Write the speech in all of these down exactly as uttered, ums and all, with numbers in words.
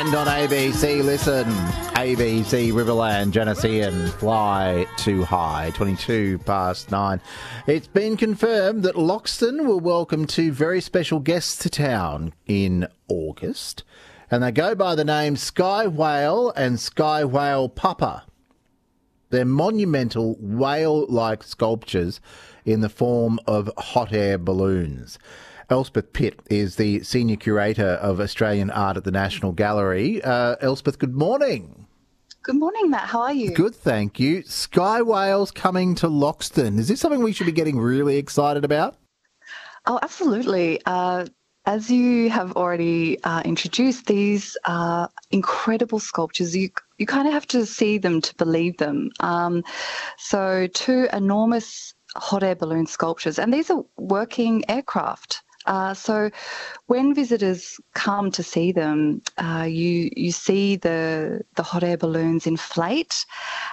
And on A B C, listen, A B C Riverland, Geneseo, Fly Too High, twenty-two past nine. It's been confirmed that Loxton will welcome two very special guests to town in August, and they go by the name Sky Whale and Sky Whale Papa. They're monumental whale-like sculptures in the form of hot air balloons. Elspeth Pitt is the Senior Curator of Australian Art at the National Gallery. Uh, Elspeth, good morning. Good morning, Matt. How are you? Good, thank you. Sky whales coming to Loxton. Is this something we should be getting really excited about? Oh, absolutely. Uh, as you have already uh, introduced, these are incredible sculptures. You you kind of have to see them to believe them. Um, so two enormous hot air balloon sculptures, and these are working aircraft. Uh, so when visitors come to see them, uh, you you see the the hot air balloons inflate,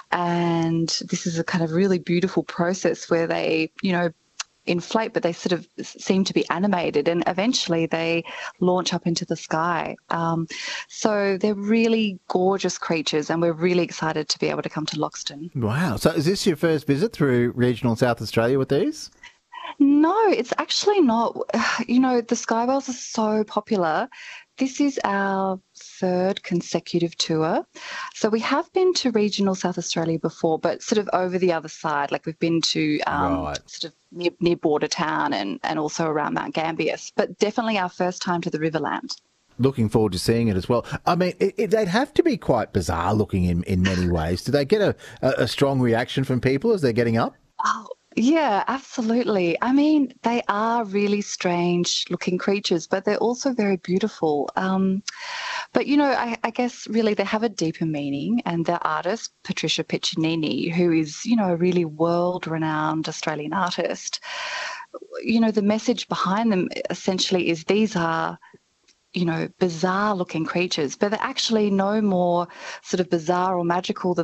and this is a kind of really beautiful process where they, you know, inflate, but they sort of seem to be animated, and eventually they launch up into the sky. Um, so they're really gorgeous creatures, and we're really excited to be able to come to Loxton. Wow. So is this your first visit through regional South Australia with these? No, it's actually not. You know, the Sky Whales are so popular. This is our third consecutive tour. So we have been to regional South Australia before, but sort of over the other side. Like we've been to um, Right. sort of near, near Bordertown and, and also around Mount Gambier. But definitely our first time to the Riverland. Looking forward to seeing it as well. I mean, it, it, they'd have to be quite bizarre looking in, in many ways. Do they get a, a, a strong reaction from people as they're getting up? Oh, yeah, absolutely. I mean, they are really strange looking creatures, but they're also very beautiful. Um, but, you know, I, I guess really they have a deeper meaning, and the artist, Patricia Piccinini, who is, you know, a really world-renowned Australian artist, you know, the message behind them essentially is these are, you know, bizarre looking creatures, but they're actually no more sort of bizarre or magical than